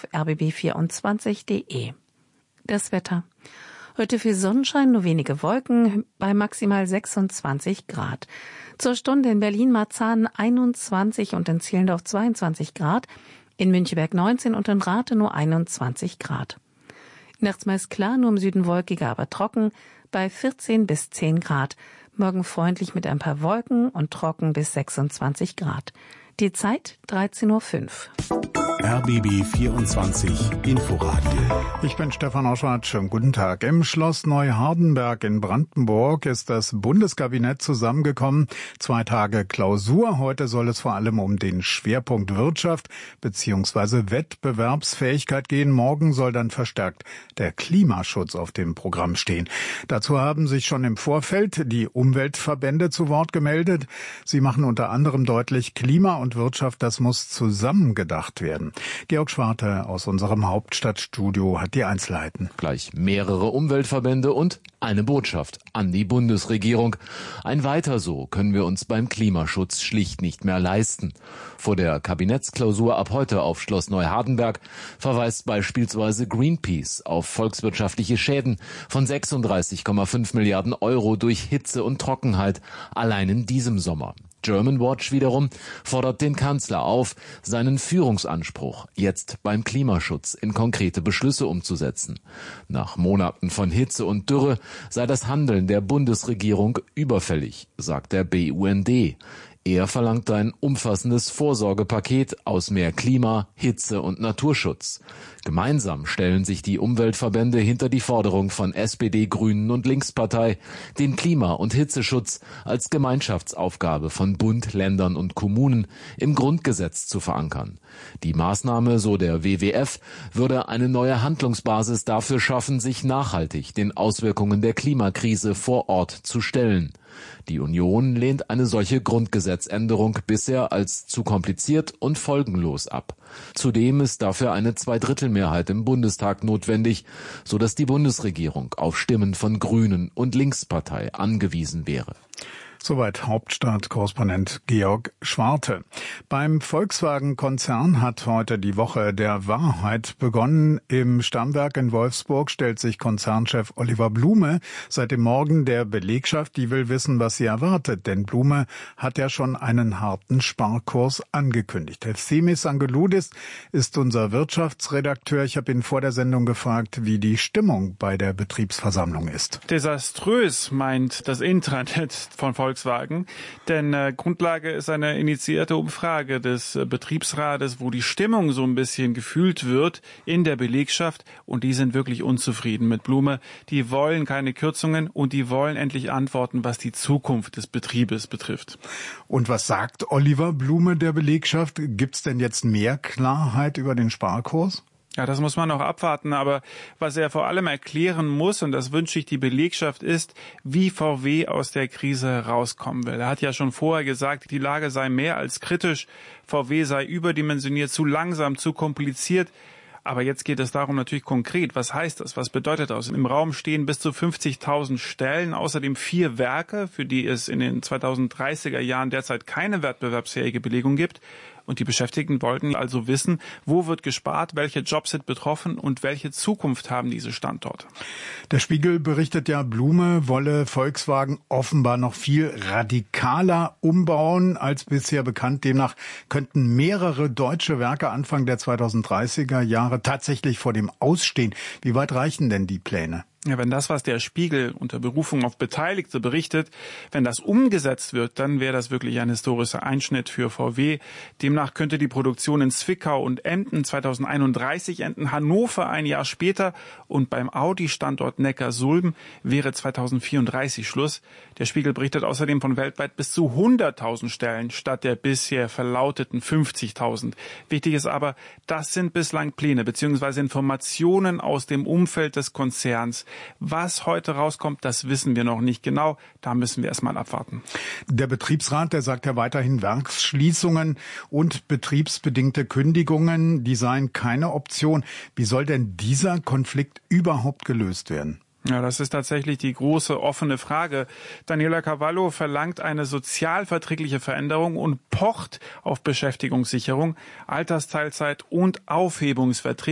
auf rbb24.de. Das Wetter. Heute viel Sonnenschein, nur wenige Wolken, bei maximal 26 Grad. Zur Stunde in Berlin-Marzahn 21 und in Zehlendorf 22 Grad, in Müncheberg 19 und in Rathenow 21 Grad. Nachts meist klar, nur im Süden wolkiger, aber trocken, bei 14 bis 10 Grad. Morgen freundlich mit ein paar Wolken und trocken bis 26 Grad. Die Zeit 13:05 Uhr. RBB 24 Inforadio. Ich bin Stefan Oschwart. Schönen guten Tag. Im Schloss Neuhardenberg in Brandenburg ist das Bundeskabinett zusammengekommen. 2 Tage Klausur. Heute soll es vor allem um den Schwerpunkt Wirtschaft bzw. Wettbewerbsfähigkeit gehen. Morgen soll dann verstärkt der Klimaschutz auf dem Programm stehen. Dazu haben sich schon im Vorfeld die Umweltverbände zu Wort gemeldet. Sie machen unter anderem deutlich, Klima und Wirtschaft, das muss zusammengedacht werden. Georg Schwarte aus unserem Hauptstadtstudio hat die Einzelheiten. Gleich mehrere Umweltverbände und eine Botschaft an die Bundesregierung. Ein Weiter so können wir uns beim Klimaschutz schlicht nicht mehr leisten. Vor der Kabinettsklausur ab heute auf Schloss Neuhardenberg verweist beispielsweise Greenpeace auf volkswirtschaftliche Schäden von 36,5 Milliarden Euro durch Hitze und Trockenheit allein in diesem Sommer. Germanwatch wiederum fordert den Kanzler auf, seinen Führungsanspruch jetzt beim Klimaschutz in konkrete Beschlüsse umzusetzen. Nach Monaten von Hitze und Dürre sei das Handeln der Bundesregierung überfällig, sagt der BUND. Er verlangt ein umfassendes Vorsorgepaket aus mehr Klima, Hitze und Naturschutz. Gemeinsam stellen sich die Umweltverbände hinter die Forderung von SPD, Grünen und Linkspartei, den Klima- und Hitzeschutz als Gemeinschaftsaufgabe von Bund, Ländern und Kommunen im Grundgesetz zu verankern. Die Maßnahme, so der WWF, würde eine neue Handlungsbasis dafür schaffen, sich nachhaltig den Auswirkungen der Klimakrise vor Ort zu stellen. Die Union lehnt eine solche Grundgesetzänderung bisher als zu kompliziert und folgenlos ab. Zudem ist dafür eine Zweidrittelmehrheit im Bundestag notwendig, sodass die Bundesregierung auf Stimmen von Grünen und Linkspartei angewiesen wäre. Soweit Hauptstadtkorrespondent Georg Schwarte. Beim Volkswagen-Konzern hat heute die Woche der Wahrheit begonnen. Im Stammwerk in Wolfsburg stellt sich Konzernchef Oliver Blume seit dem Morgen der Belegschaft. Die will wissen, was sie erwartet, denn Blume hat ja schon einen harten Sparkurs angekündigt. Efsemis Angeloudis ist unser Wirtschaftsredakteur. Ich habe ihn vor der Sendung gefragt, wie die Stimmung bei der Betriebsversammlung ist. Desaströs, meint das Intranet von Volkswagen, denn Grundlage ist eine initiierte Umfrage des Betriebsrates, wo die Stimmung so ein bisschen gefühlt wird in der Belegschaft, und die sind wirklich unzufrieden mit Blume. Die wollen keine Kürzungen und die wollen endlich Antworten, was die Zukunft des Betriebes betrifft. Und was sagt Oliver Blume der Belegschaft? Gibt's denn jetzt mehr Klarheit über den Sparkurs? Ja, das muss man noch abwarten, aber was er vor allem erklären muss, und das wünsche ich die Belegschaft, ist, wie VW aus der Krise herauskommen will. Er hat ja schon vorher gesagt, die Lage sei mehr als kritisch, VW sei überdimensioniert, zu langsam, zu kompliziert. Aber jetzt geht es darum natürlich konkret, was heißt das, was bedeutet das? Im Raum stehen bis zu 50.000 Stellen, außerdem 4 Werke, für die es in den 2030er Jahren derzeit keine wettbewerbsfähige Belegung gibt. Und die Beschäftigten wollten also wissen, wo wird gespart, welche Jobs sind betroffen und welche Zukunft haben diese Standorte. Der Spiegel berichtet ja, Blume wolle Volkswagen offenbar noch viel radikaler umbauen als bisher bekannt. Demnach könnten mehrere deutsche Werke Anfang der 2030er Jahre tatsächlich vor dem Ausstehen. Wie weit reichen denn die Pläne? Ja, wenn das, was der Spiegel unter Berufung auf Beteiligte berichtet, wenn das umgesetzt wird, dann wäre das wirklich ein historischer Einschnitt für VW. Demnach könnte die Produktion in Zwickau und Emden 2031 enden, Hannover ein Jahr später und beim Audi-Standort Neckarsulm wäre 2034 Schluss. Der Spiegel berichtet außerdem von weltweit bis zu 100.000 Stellen statt der bisher verlauteten 50.000. Wichtig ist aber, das sind bislang Pläne bzw. Informationen aus dem Umfeld des Konzerns. Was heute rauskommt, das wissen wir noch nicht genau. Da müssen wir erstmal abwarten. Der Betriebsrat, der sagt ja weiterhin, Werksschließungen und betriebsbedingte Kündigungen, die seien keine Option. Wie soll denn dieser Konflikt überhaupt gelöst werden? Ja, das ist tatsächlich die große offene Frage. Daniela Cavallo verlangt eine sozialverträgliche Veränderung und pocht auf Beschäftigungssicherung, Altersteilzeit und Aufhebungsverträge.